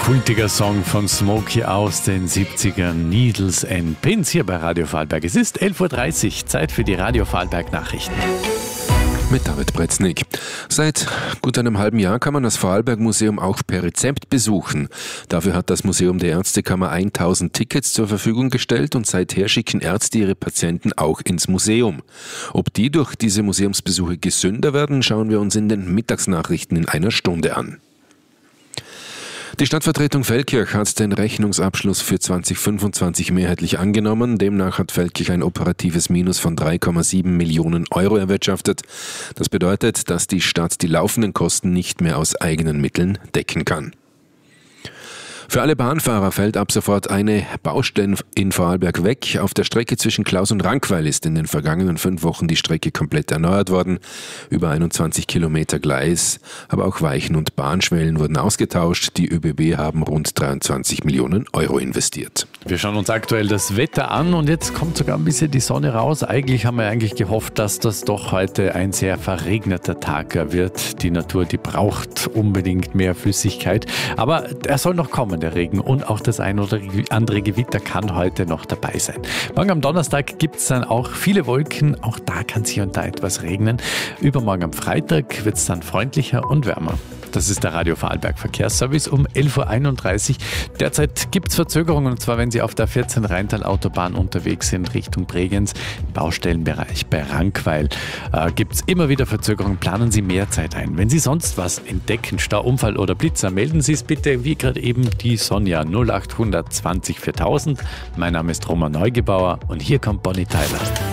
kultiger Song von Smokey aus den 70ern, Needles and Pins, hier bei Radio Vorarlberg. Es ist 11.30 Uhr, Zeit für die Radio Vorarlberg Nachrichten. Mit David Bretznik. Seit gut einem halben Jahr kann man das Vorarlberg-Museum auch per Rezept besuchen. Dafür hat das Museum der Ärztekammer 1000 Tickets zur Verfügung gestellt und seither schicken Ärzte ihre Patienten auch ins Museum. Ob die durch diese Museumsbesuche gesünder werden, schauen wir uns in den Mittagsnachrichten in einer Stunde an. Die Stadtvertretung Feldkirch hat den Rechnungsabschluss für 2025 mehrheitlich angenommen. Demnach hat Feldkirch ein operatives Minus von 3,7 Millionen Euro erwirtschaftet. Das bedeutet, dass die Stadt die laufenden Kosten nicht mehr aus eigenen Mitteln decken kann. Für alle Bahnfahrer fällt ab sofort eine Baustelle in Vorarlberg weg. Auf der Strecke zwischen Klaus und Rankweiler ist in den vergangenen 5 Wochen die Strecke komplett erneuert worden. Über 21 Kilometer Gleis, aber auch Weichen und Bahnschwellen wurden ausgetauscht. Die ÖBB haben rund 23 Millionen Euro investiert. Wir schauen uns aktuell das Wetter an und jetzt kommt sogar ein bisschen die Sonne raus. Eigentlich haben wir gehofft, dass das doch heute ein sehr verregneter Tag wird. Die Natur, die braucht unbedingt mehr Flüssigkeit, aber er soll noch kommen. Der Regen und auch das ein oder andere Gewitter kann heute noch dabei sein. Morgen am Donnerstag gibt es dann auch viele Wolken, auch da kann es hier und da etwas regnen. Übermorgen am Freitag wird es dann freundlicher und wärmer. Das ist der Radio Vorarlberg Verkehrsservice um 11.31 Uhr. Derzeit gibt es Verzögerungen, und zwar wenn Sie auf der 14 Rheintal-Autobahn unterwegs sind Richtung Bregenz, im Baustellenbereich bei Rankweil. Gibt es immer wieder Verzögerungen, planen Sie mehr Zeit ein. Wenn Sie sonst was entdecken, Stauunfall oder Blitzer, melden Sie es bitte, wie gerade eben die Sonja 0800 20 4000. Mein Name ist Roman Neugebauer und hier kommt Bonnie Tyler.